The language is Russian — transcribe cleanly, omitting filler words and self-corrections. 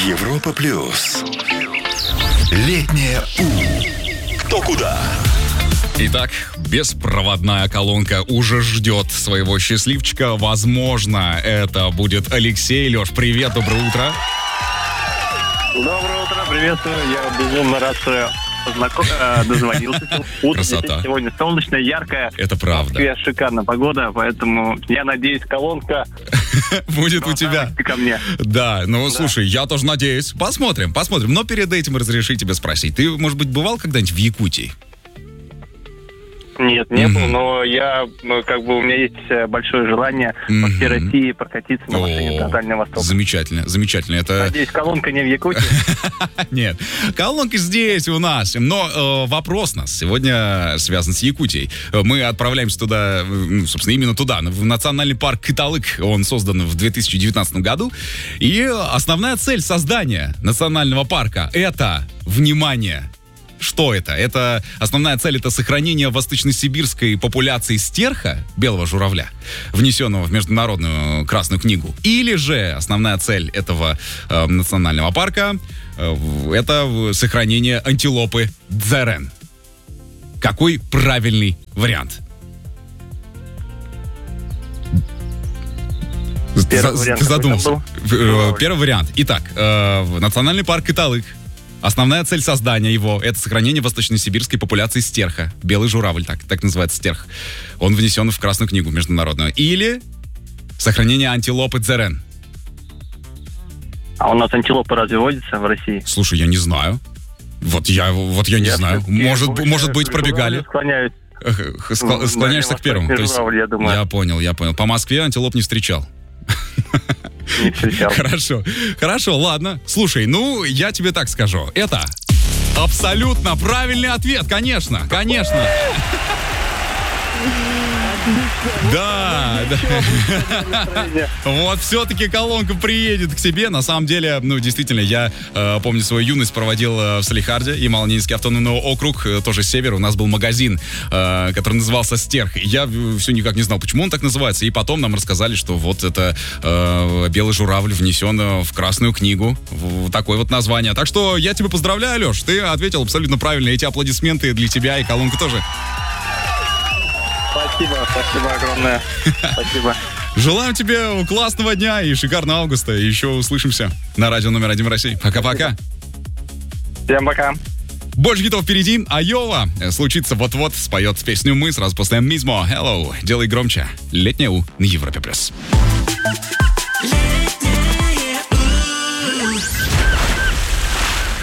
Европа плюс. Летнее У. Кто куда? Итак, беспроводная колонка уже ждет своего счастливчика. Возможно, это будет Алексей. Леш, привет, доброе утро. Доброе утро, приветствую. Я безумно рад, что я дозвонился. Утро сегодня солнечное, яркое. Это правда. Шикарная погода, поэтому я надеюсь, колонка будет у тебя. Ко мне. Да, слушай, я тоже надеюсь. Посмотрим. Но перед этим разреши тебе спросить. Ты, может быть, бывал когда-нибудь в Якутии? Нет, не был, но у меня есть большое желание по всей России прокатиться на машине до Дальнего Востока. Замечательно. Это... Надеюсь, колонка не в Якутии? Нет, колонка здесь у нас. Но вопрос нас сегодня связан с Якутией. Мы отправляемся туда, собственно, именно туда, в национальный парк Кыталык. Он создан в 2019 году. И основная цель создания национального парка — это, внимание, что это? Это основная цель — это сохранение восточно-сибирской популяции стерха, белого журавля, внесенного в Международную Красную книгу. Или же основная цель этого национального парка это сохранение антилопы дзерен. Какой правильный вариант? Ты задумался. Первый вариант. Итак, национальный парк Кыталык. Основная цель создания его — это сохранение восточно-сибирской популяции стерха. Белый журавль, так называется стерх. Он внесен в Красную книгу международную. Или сохранение антилопы дзерен. А у нас антилопы разве водятся в России? Слушай, я не знаю. Вот я не знаю. Может быть, пробегали. Склоняешься к первому. Я понял. По Москве антилоп не встречал. Не встречал. Хорошо, ладно. Слушай, я тебе так скажу. Это абсолютно правильный ответ, конечно. Да. Вот все-таки колонка приедет к тебе. На самом деле, действительно, я помню свою юность проводил в Салехарде, Ямало-Ненецкий автономный округ, тоже север. У нас был магазин, который назывался «Стерх». Я все никак не знал, почему он так называется. И потом нам рассказали, что вот это белый журавль внесен в Красную книгу. Такое вот название. Так что я тебя поздравляю, Леш. Ты ответил абсолютно правильно. Эти аплодисменты для тебя и колонка тоже. Спасибо огромное. Спасибо. Желаем тебе классного дня и шикарного августа. Еще услышимся на радио номер 1 в России. Пока-пока. Всем пока. Больше хитов впереди. Айова случится вот-вот. Споет песню «Мы» сразу после «Мизмо». Hello. Делай громче. Летнее У на Европе+.